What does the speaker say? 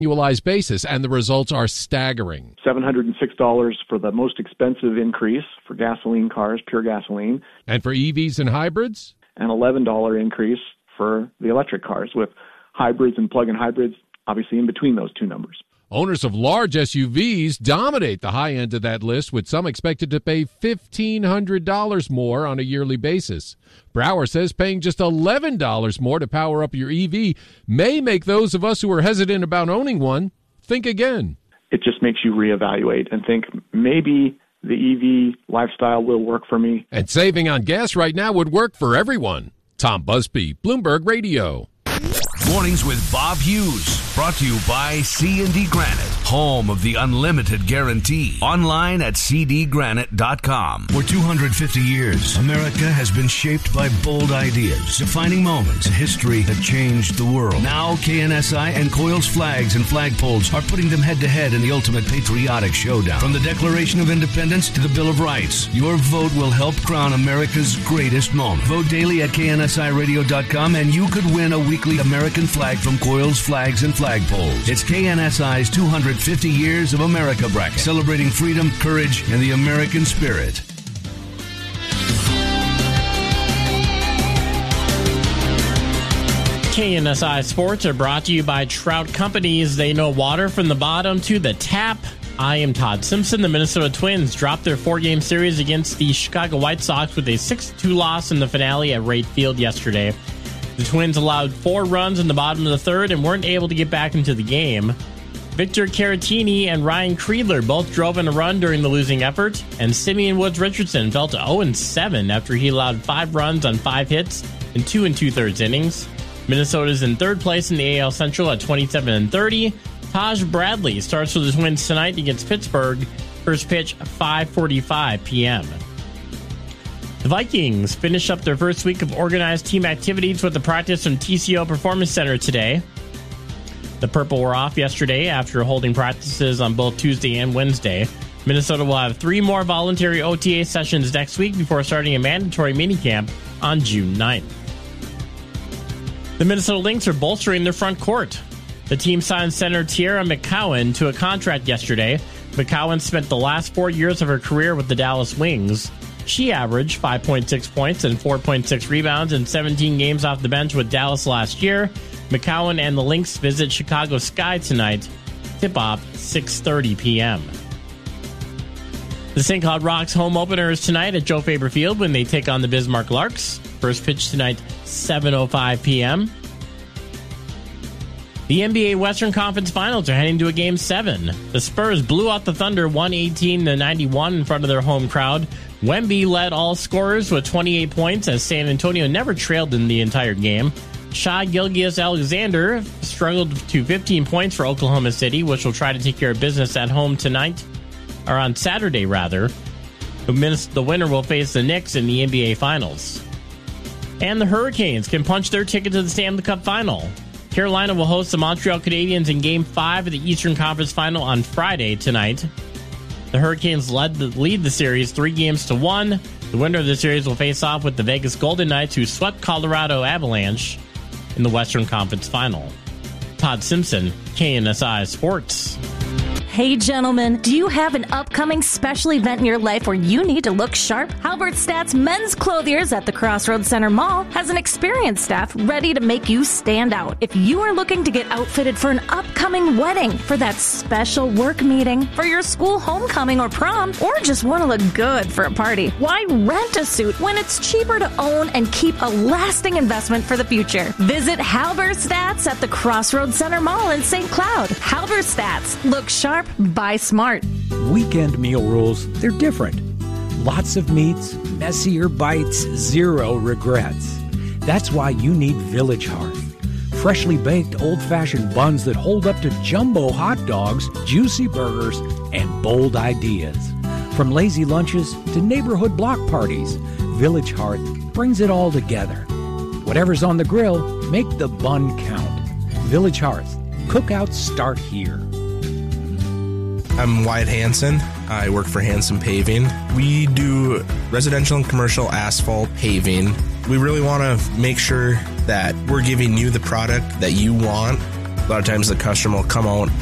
annualized basis, and the results are staggering. $706 for the most expensive increase for gasoline cars, pure gasoline. And for EVs and hybrids? An $11 increase for the electric cars, with hybrids and plug-in hybrids obviously in between those two numbers. Owners of large SUVs dominate the high end of that list, with some expected to pay $1,500 more on a yearly basis. Brower says paying just $11 more to power up your EV may make those of us who are hesitant about owning one think again. It just makes you reevaluate and think maybe the EV lifestyle will work for me. And saving on gas right now would work for everyone. Tom Busby, Bloomberg Radio. Mornings with Bob Hughes, brought to you by C&D Granite, home of the unlimited guarantee. Online at cdgranite.com. For 250 years, America has been shaped by bold ideas, defining moments in history that changed the world. Now KNSI and Coils Flags and Flagpoles are putting them head-to-head in the ultimate patriotic showdown. From the Declaration of Independence to the Bill of Rights, your vote will help crown America's greatest moment. Vote daily at KNSIradio.com and you could win a weekly American flag from Coils, Flags, and Flagpoles. It's KNSI's 250 Years of America bracket, celebrating freedom, courage, and the American spirit. KNSI Sports are brought to you by Trout Companies. They know water from the bottom to the tap. I am Todd Simpson. The Minnesota Twins dropped their 4-game series against the Chicago White Sox with a 6-2 loss in the finale at Wright Field yesterday. The Twins allowed 4 runs in the bottom of the third and weren't able to get back into the game. Victor Caratini and Ryan Kreidler both drove in a run during the losing effort, and Simeon Woods-Richardson fell to 0-7 after he allowed 5 runs on 5 hits in 2 2/3 innings. Minnesota's in third place in the AL Central at 27-30. Taj Bradley starts for the Twins tonight against Pittsburgh. First pitch, 5:45 p.m. The Vikings finish up their first week of organized team activities with a practice from TCO Performance Center today. The Purple were off yesterday after holding practices on both Tuesday and Wednesday. Minnesota will have 3 more voluntary OTA sessions next week before starting a mandatory minicamp on June 9th. The Minnesota Lynx are bolstering their front court. The team signed center Tierra McCowan to a contract yesterday. McCowan spent the last 4 years of her career with the Dallas Wings. She averaged 5.6 points and 4.6 rebounds in 17 games off the bench with Dallas last year. McCowan and the Lynx visit Chicago Sky tonight. Tip-off, 6:30 p.m. The St. Cloud Rocks home opener is tonight at Joe Faber Field when they take on the Bismarck Larks. First pitch tonight, 7:05 p.m. The NBA Western Conference Finals are heading to a Game 7. The Spurs blew out the Thunder 118-91 in front of their home crowd. Wemby led all scorers with 28 points as San Antonio never trailed in the entire game. Shai Gilgeous-Alexander struggled to 15 points for Oklahoma City, which will try to take care of business at home tonight, or on Saturday rather. The winner will face the Knicks in the NBA Finals. And the Hurricanes can punch their ticket to the Stanley Cup Final. Carolina will host the Montreal Canadiens in Game 5 of the Eastern Conference Final on Friday tonight. The Hurricanes lead the series 3-1. The winner of the series will face off with the Vegas Golden Knights, who swept Colorado Avalanche in the Western Conference Final. Todd Simpson, KNSI Sports. Hey gentlemen, do you have an upcoming special event in your life where you need to look sharp? Halberstadt's Men's Clothiers at the Crossroads Center Mall has an experienced staff ready to make you stand out. If you are looking to get outfitted for an upcoming wedding, for that special work meeting, for your school homecoming or prom, or just want to look good for a party, why rent a suit when it's cheaper to own and keep a lasting investment for the future? Visit Halberstadt's at the Crossroads Center Mall in St. Cloud. Halberstadt's. Look sharp, buy smart. Weekend meal rules, they're different. Lots of meats, messier bites, zero regrets. That's why you need Village Hearth. Freshly baked old-fashioned buns that hold up to jumbo hot dogs, juicy burgers, and bold ideas. From lazy lunches to neighborhood block parties, Village Hearth brings it all together. Whatever's on the grill, make the bun count. Village Hearth. Cookouts start here. I'm Wyatt Hansen. I work for Hansen Paving. We do residential and commercial asphalt paving. We really want to make sure that we're giving you the product that you want. lot of times the customer will come out